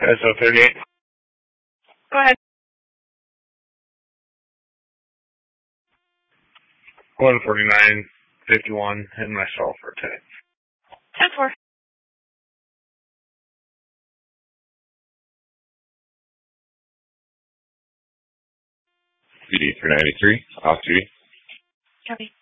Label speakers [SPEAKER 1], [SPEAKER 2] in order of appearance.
[SPEAKER 1] SO38.
[SPEAKER 2] Go ahead.
[SPEAKER 1] 149.51, hitting my stall for a 10.
[SPEAKER 2] 10-4.
[SPEAKER 3] PD 393, off duty.
[SPEAKER 2] Copy.